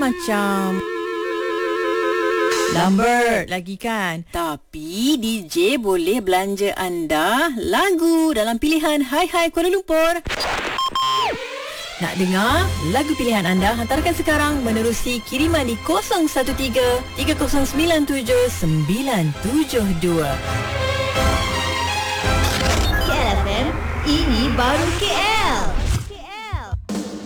macam Lambert lagi kan. Tapi DJ boleh belanja anda lagu dalam pilihan Hai Hai Kuala Lumpur. Nak dengar lagu pilihan anda? Hantarkan sekarang menerusi kiriman di 013 3097 972. KLFM, ini baru KL.